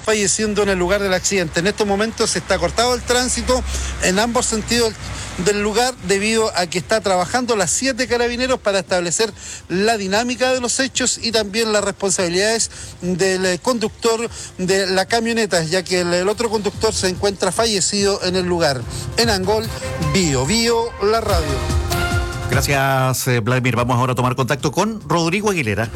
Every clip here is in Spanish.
falleciendo en el lugar del accidente. En estos momentos se está cortado el tránsito en ambos sentidos del lugar debido a que está trabajando las 7 carabineros para establecer la dinámica de los hechos y también las responsabilidades del conductor de la camioneta, ya que el otro conductor se encuentra fallecido en el lugar. En Angol, Bio la radio. Gracias, Vladimir. Vamos ahora a tomar contacto con Rodrigo Aguilera.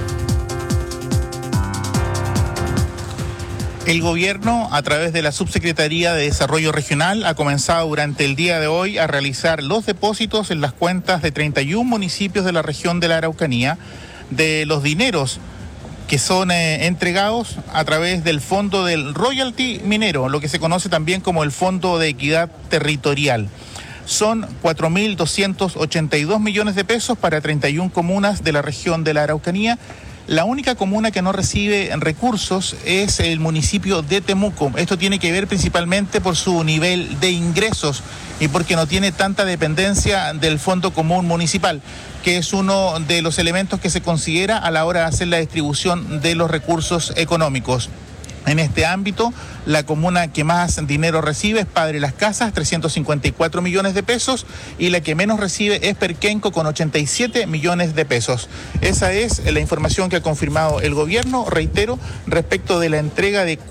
El gobierno, a través de la Subsecretaría de Desarrollo Regional, ha comenzado durante el día de hoy a realizar los depósitos en las cuentas de 31 municipios de la región de la Araucanía de los dineros que son entregados a través del fondo del royalty minero, lo que se conoce también como el Fondo de Equidad Territorial. Son 4.282 millones de pesos para 31 comunas de la región de la Araucanía. La única comuna que no recibe recursos es el municipio de Temuco. Esto tiene que ver principalmente por su nivel de ingresos y porque no tiene tanta dependencia del Fondo Común Municipal, que es uno de los elementos que se considera a la hora de hacer la distribución de los recursos económicos. En este ámbito, la comuna que más dinero recibe es Padre Las Casas, 354 millones de pesos, y la que menos recibe es Perquenco, con 87 millones de pesos. Esa es la información que ha confirmado el gobierno, reitero, respecto de la entrega de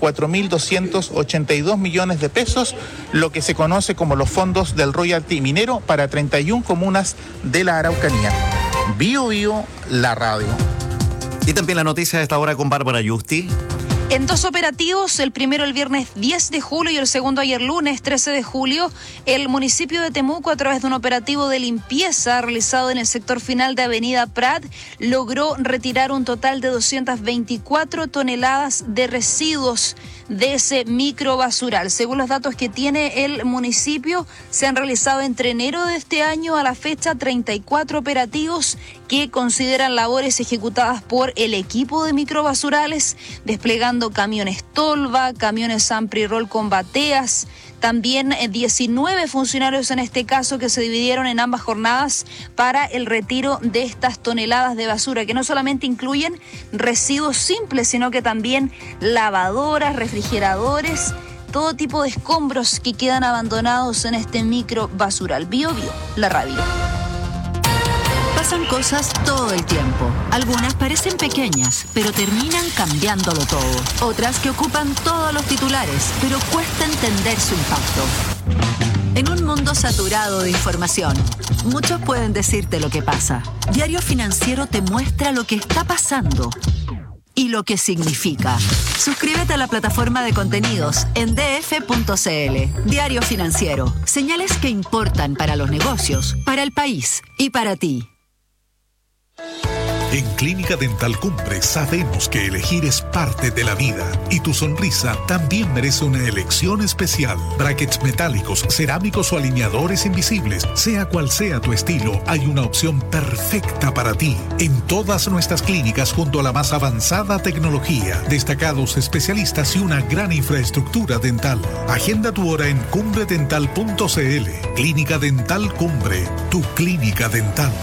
4.282 millones de pesos, lo que se conoce como los fondos del royalty minero para 31 comunas de la Araucanía. Bio, la radio. Y también la noticia de esta hora con Bárbara Yusti. En 2 operativos, el primero el viernes 10 de julio y el segundo ayer lunes 13 de julio, el municipio de Temuco, a través de un operativo de limpieza realizado en el sector final de Avenida Prat, logró retirar un total de 224 toneladas de residuos de ese microbasural. Según los datos que tiene el municipio, se han realizado entre enero de este año a la fecha 34 operativos que consideran labores ejecutadas por el equipo de microbasurales, desplegando camiones tolva, camiones Ampri-Roll con bateas, también 19 funcionarios en este caso que se dividieron en ambas jornadas para el retiro de estas toneladas de basura, que no solamente incluyen residuos simples, sino que también lavadoras, refrigeradores, todo tipo de escombros que quedan abandonados en este microbasural. Bio, la radio. Pasan cosas todo el tiempo. Algunas parecen pequeñas, pero terminan cambiándolo todo. Otras que ocupan todos los titulares, pero cuesta entender su impacto. En un mundo saturado de información, muchos pueden decirte lo que pasa. Diario Financiero te muestra lo que está pasando y lo que significa. Suscríbete a la plataforma de contenidos en df.cl. Diario Financiero. Señales que importan para los negocios, para el país y para ti. En Clínica Dental Cumbre sabemos que elegir es parte de la vida y tu sonrisa también merece una elección especial. Brackets metálicos, cerámicos o alineadores invisibles, sea cual sea tu estilo, hay una opción perfecta para ti. En todas nuestras clínicas, junto a la más avanzada tecnología, destacados especialistas y una gran infraestructura dental. Agenda tu hora en cumbredental.cl. Clínica Dental Cumbre, tu clínica dental.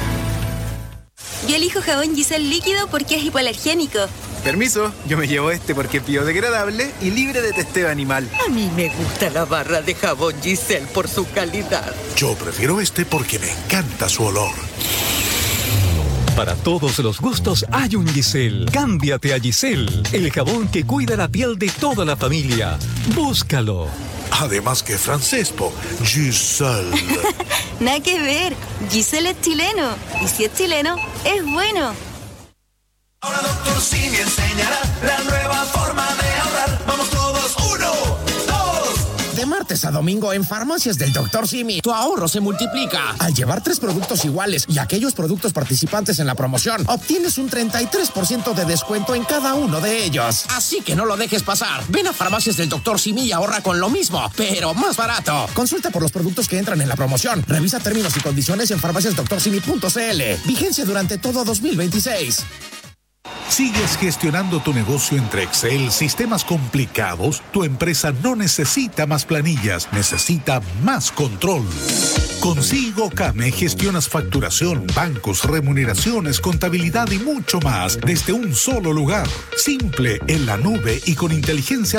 Yo elijo jabón Giselle líquido porque es hipoalergénico. Permiso, yo me llevo este porque es biodegradable y libre de testeo animal. A mí me gusta la barra de jabón Giselle por su calidad. Yo prefiero este porque me encanta su olor. Para todos los gustos hay un Giselle. Cámbiate a Giselle, el jabón que cuida la piel de toda la familia. Búscalo. Además que francés, po. Giselle. Nada que ver. Giselle es chileno. Y si es chileno, es bueno. Ahora Dr. Simi enseñará la nueva forma de ahorrar. Vamos todos, 1, 2. De martes a domingo en Farmacias del Dr. Simi, tu ahorro se multiplica. Al llevar 3 productos iguales y aquellos productos participantes en la promoción, obtienes un 33% de descuento en cada uno de ellos. Así que no lo dejes pasar. Ven a Farmacias del Dr. Simi y ahorra con lo mismo, pero más barato. Consulta por los productos que entran en la promoción. Revisa términos y condiciones en farmaciasdoctorsimi.cl. Vigencia durante todo 2026. ¿Sigues gestionando tu negocio entre Excel, sistemas complicados? Tu empresa no necesita más planillas, necesita más control. Con Sigo Kame gestionas facturación, bancos, remuneraciones, contabilidad y mucho más desde un solo lugar. Simple, en la nube y con inteligencia